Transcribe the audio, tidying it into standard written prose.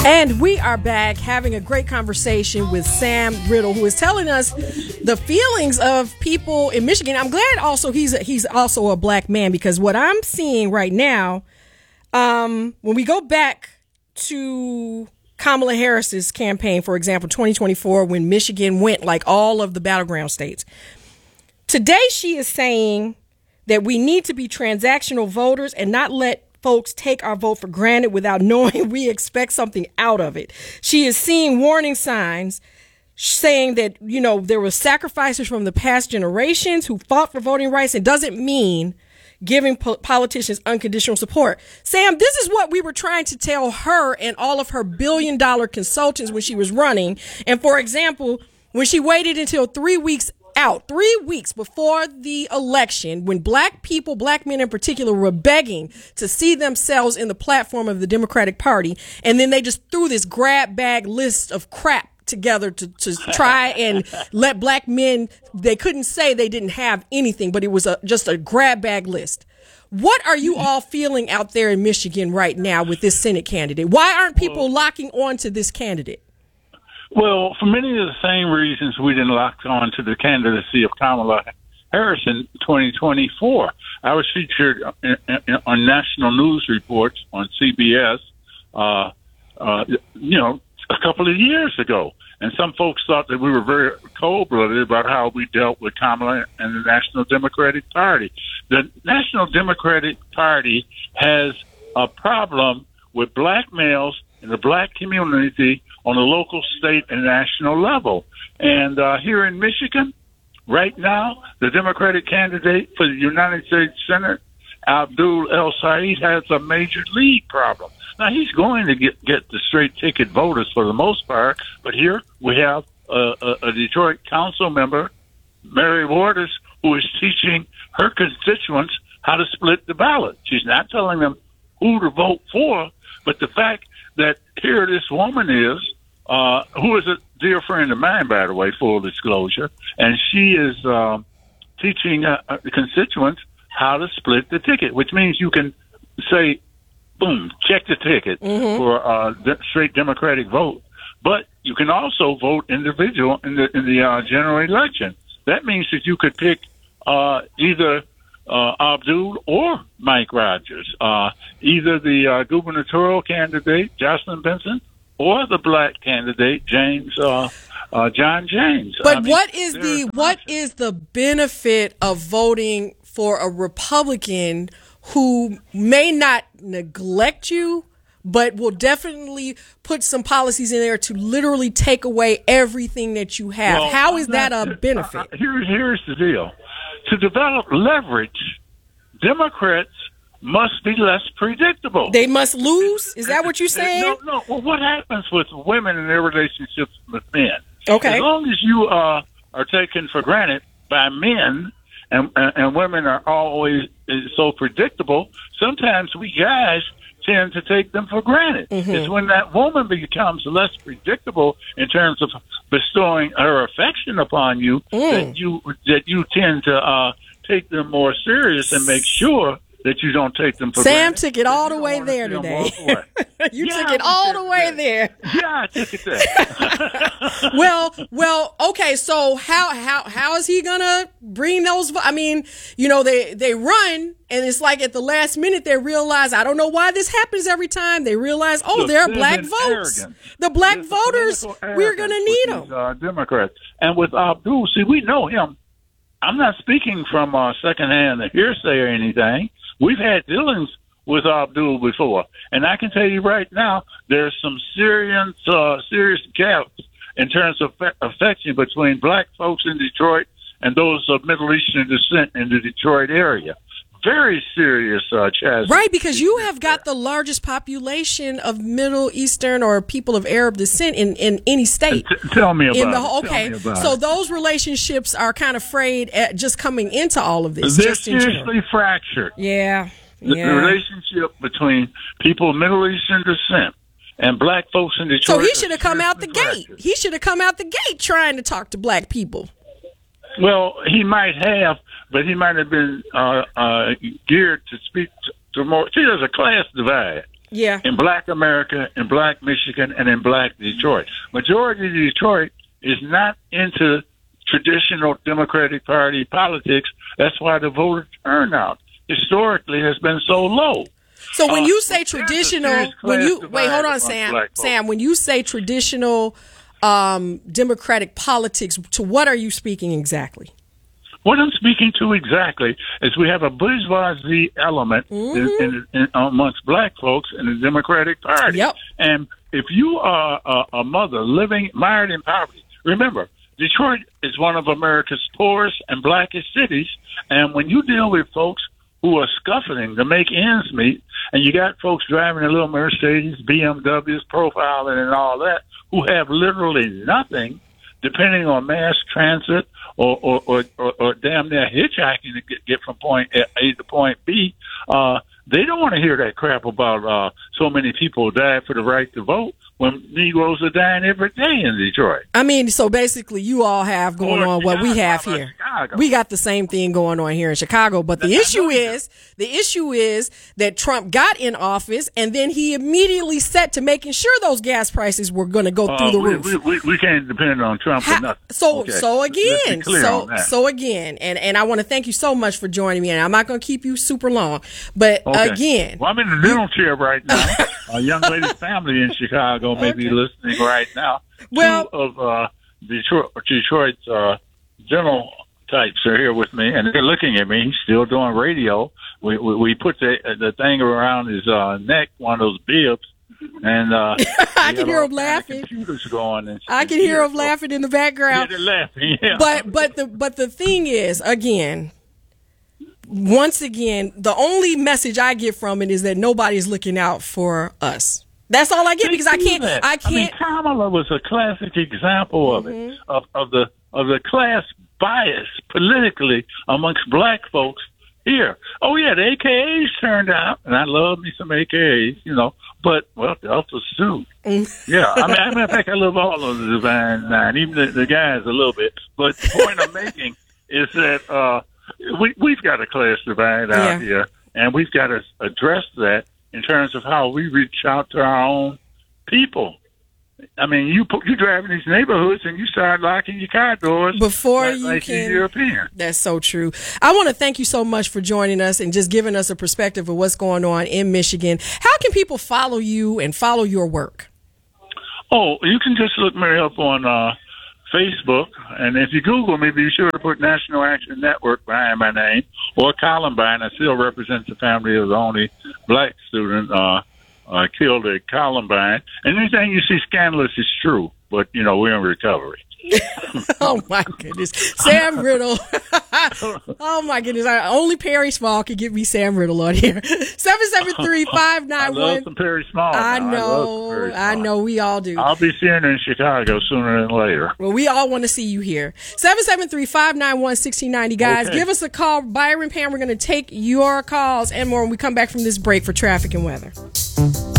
And we are back having a great conversation with Sam Riddle, who is telling us the feelings of people in Michigan. I'm glad also he's also a black man, because what I'm seeing right now, when we go back to Kamala Harris's campaign, for example, 2024, when Michigan went like all of the battleground states, today she is saying that we need to be transactional voters and not let folks take our vote for granted without knowing we expect something out of it. She is seeing warning signs saying that, you know, there were sacrifices from the past generations who fought for voting rights. It doesn't mean giving politicians unconditional support. Sam, this is what we were trying to tell her and all of her billion-dollar consultants when she was running. And for example, when she waited until 3 weeks before the election, when black people, black men in particular, were begging to see themselves in the platform of the Democratic Party, and then they just threw this grab bag list of crap together to try and let black men, they couldn't say they didn't have anything, but it was just a grab bag list. What are you all feeling out there in Michigan right now with this Senate candidate? Why aren't people locking on to this candidate? Well, for many of the same reasons we didn't lock on to the candidacy of Kamala Harris in 2024. I was featured on national news reports on CBS, a couple of years ago. And some folks thought that we were very cold-blooded about how we dealt with Kamala and the National Democratic Party. The National Democratic Party has a problem with black males in the black community on a local, state, and national level. And here in Michigan, right now, the Democratic candidate for the United States Senate, Abdul El Said, has a major lead problem. Now, he's going to get the straight ticket voters for the most part, but here we have a Detroit council member, Mary Waters, who is teaching her constituents how to split the ballot. She's not telling them who to vote for, but the fact that here this woman is, who is a dear friend of mine, by the way, full disclosure, and she is teaching constituents how to split the ticket, which means you can say, boom, check the ticket for the straight Democratic vote. But you can also vote individual in the general election. That means that you could pick either Abdul or Mike Rogers, either the gubernatorial candidate, Jocelyn Benson, or the black candidate, John James. But what is the benefit of voting for a Republican who may not neglect you, but will definitely put some policies in there to literally take away everything that you have? Well, how is that a benefit? Here's the deal. To develop leverage, Democrats must be less predictable. They must lose? Is that what you're saying? No. Well, what happens with women in their relationships with men? Okay. As long as you are taken for granted by men, and women are always so predictable, sometimes we guys tend to take them for granted. It's when that woman becomes less predictable in terms of bestowing her affection upon you that you tend to take them more serious and make sure that you don't take them for granted. Sam took it all the way there today. You took it all the way there. Yeah, I took it there. Well, okay. So how is he gonna bring those? I mean, you know, they run, and it's like at the last minute they realize, I don't know why this happens every time. They realize, there are black votes. The black voters, we're gonna need them. Democrats, and with Abdul, see, we know him. I'm not speaking from secondhand hearsay or anything. We've had dealings with Abdul before, and I can tell you right now, there's some serious gaps in terms of affection between black folks in Detroit and those of Middle Eastern descent in the Detroit area. Very serious chasm. Right, because you have got the largest population of Middle Eastern or people of Arab descent in any state. Tell me about it. So those relationships are kind of frayed at just coming into all of this. They're seriously fractured. Yeah. The relationship between people of Middle Eastern descent and black folks in Detroit. So he should have come out the gate. He should have come out the gate trying to talk to black people. Well, he might have, but he might have been geared to speak to more. See, there's a class divide Yeah. in Black America, in Black Michigan, and in Black Detroit. Majority of Detroit is not into traditional Democratic Party politics. That's why the voter turnout historically has been so low. So when you say traditional, hold on, Sam, when you say traditional Democratic politics, to what are you speaking exactly? What I'm speaking to exactly is we have a bourgeoisie element in amongst Black folks in the Democratic Party. Yep. And if you are a mother mired in poverty, remember, Detroit is one of America's poorest and blackest cities. And when you deal with folks who are scuffling to make ends meet, and you got folks driving a little Mercedes, BMWs, profiling and all that, who have literally nothing, depending on mass transit or damn near hitchhiking to get from point A to point B, they don't want to hear that crap about so many people died for the right to vote when Negroes are dying every day in Detroit. I mean, so basically you all have going on what we have here. Chicago. We got the same thing going on here in Chicago, but the issue is that Trump got in office and then he immediately set to making sure those gas prices were going to go through the roof. We can't depend on Trump for nothing. So again, and I want to thank you so much for joining me, and I'm not going to keep you super long, but again. Well, I'm in the dental chair right now. A young lady's family in Chicago may be listening right now. Well, two of Detroit's dental types are here with me, and they're looking at me. He's still doing radio. We put the thing around his neck, one of those bibs, and I can hear him laughing. Computers going, and I can hear him laughing in the background. Yeah, they're laughing. Yeah. But the thing is, once again, the only message I get from it is that nobody's looking out for us. That's all I get, because I can't. I mean, Kamala was a classic example of it, of the class bias politically amongst Black folks here. Oh yeah, the AKAs turned out, and I love me some AKAs, but Delta suit. Yeah, I mean, in fact, I love all of the Divine Nine, even the guys a little bit. But the point I'm making is that we've got a class divide out here, and we've got to address that in terms of how we reach out to our own people. I mean, you drive in these neighborhoods and you start locking your car doors before you like can. European. That's so true. I want to thank you so much for joining us and just giving us a perspective of what's going on in Michigan. How can people follow you and follow your work? Oh, you can just look me up on Facebook, and if you Google me, be sure to put National Action Network behind my name, or Columbine. I still represent the family of the only Black student killed at Columbine. And anything you see scandalous is true, but, we're in recovery. Oh, my goodness. Sam Riddle. Oh, my goodness. Only Perry Small could get me Sam Riddle on here. 773-591. I love some Perry Small. I know. We all do. I'll be seeing her in Chicago sooner than later. Well, we all want to see you here. 773-591-1690. Guys, give us a call. Byron, Pam, we're going to take your calls and more when we come back from this break for traffic and weather.